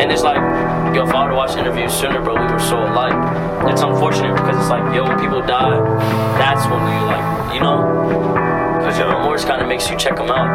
And it's like, yo, if I would've watched interviews sooner, bro, we were so alike. It's unfortunate because it's like, yo, when people die, that's when you like, you know? Because your remorse kind of makes you check them out.